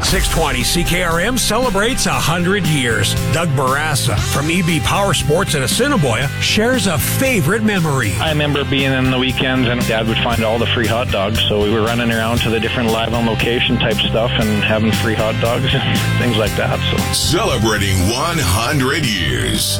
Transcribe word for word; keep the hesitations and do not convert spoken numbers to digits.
six twenty C K R M celebrates one hundred years. Doug Barassa from E B Power Sports in Assiniboia shares a favorite memory. I remember being in the weekends and Dad would find all the free hot dogs, so we were running around to the different live on location type stuff and having free hot dogs and things like that. So celebrating one hundred years.